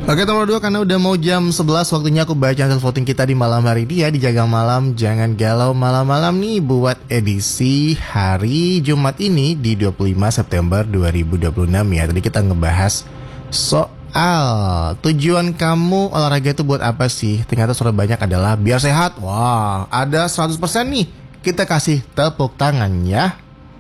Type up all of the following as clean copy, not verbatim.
Oke, nomor 2, karena udah mau jam 11 waktunya aku baca hasil voting kita di malam hari ini ya, di Jaga Malam Jangan Galau malam-malam nih buat edisi hari Jumat ini di 25 September 2026 ya. Tadi kita ngebahas soal tujuan kamu olahraga itu buat apa sih? Ternyata suara banyak adalah biar sehat. Wah, ada 100% nih. Kita kasih tepuk tangan ya.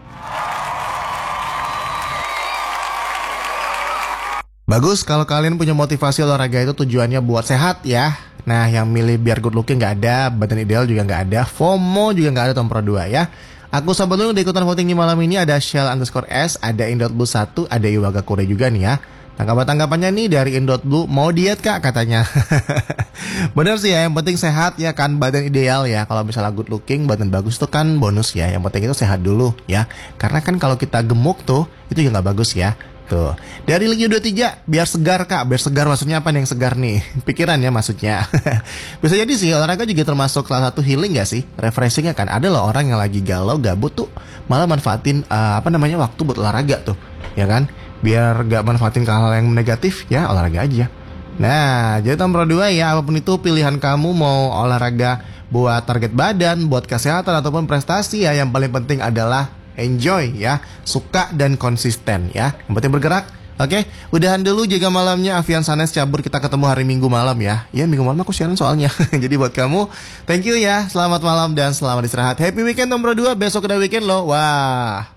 Bagus kalau kalian punya motivasi olahraga itu tujuannya buat sehat ya. Nah, yang milih biar good looking gak ada, badan ideal juga gak ada, FOMO juga gak ada, nomor 2 ya. Aku sahabat dulu udah ikutan voting di malam ini. Ada Shell_S, ada Indot_Blue 1, ada Iwaga Kure juga nih ya. Tanggapan-tanggapannya nih dari Indot_Blue, mau diet kak katanya. Bener sih ya, yang penting sehat ya kan, badan ideal ya. Kalau misalnya good looking, badan bagus tuh kan bonus ya. Yang penting itu sehat dulu ya. Karena kan kalau kita gemuk tuh, itu juga gak bagus ya. Tuh, dari Liga 23, biar segar kak. Biar segar maksudnya apa nih yang segar nih? Pikiran ya maksudnya. Bisa jadi sih, olahraga juga termasuk salah satu healing gak sih? Refreshingnya kan, ada loh orang yang lagi galau, gabut tuh malah manfaatin waktu buat olahraga tuh, ya kan? Biar gak manfaatin ke hal yang negatif, ya olahraga aja. Nah, jadi nomor 2 ya, apapun itu pilihan kamu, mau olahraga buat target badan, buat kesehatan ataupun prestasi ya, yang paling penting adalah enjoy ya, suka dan konsisten ya. Yang penting bergerak. Oke, udahan dulu Jaga Malamnya. Avian Sanes cabur, kita ketemu hari Minggu malam ya. Ya, Minggu malam aku siaran soalnya. Jadi buat kamu, thank you ya. Selamat malam dan selamat istirahat. Happy weekend nomor 2. Besok udah weekend loh. Wah.